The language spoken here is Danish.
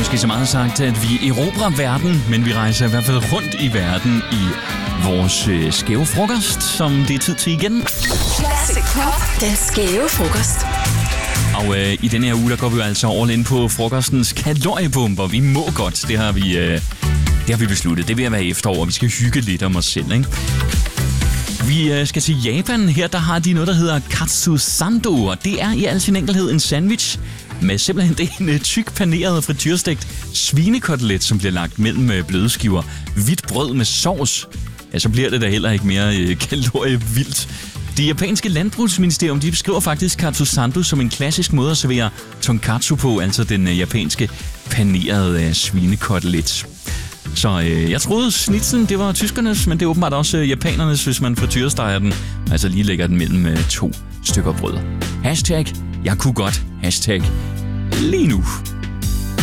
måske så meget sagt, at vi erobrer verden, men vi rejser i hvert fald rundt i verden i vores skæve frokost, som det er tid til igen. Classic Pop, den skæve frokost. Og i denne her uge, der går vi altså all in på frokostens kaloriebomber. Vi må godt, det har vi besluttet. Det vil være efterår, og vi skal hygge lidt om os selv, ikke? Vi skal til Japan. Her der har de noget, der hedder Katsusando, og det er i al sin enkelhed en sandwich med simpelthen en tyk paneret frityrestegt svinekotelet, som bliver lagt mellem bløde skiver hvidt brød med sovs. Ja, så bliver det da heller ikke mere kalorievildt. Det japanske landbrugsministerium, de beskriver faktisk Katsusando som en klassisk måde at servere tonkatsu på, altså den japanske panerede svinekotelet. Så jeg troede snitsen, det var tyskernes, men det er åbenbart også japanernes, hvis man frityresteger den. Altså lige lægger den mellem 2 stykker brød. Hashtag, jeg kunne godt. Hashtag, lige nu.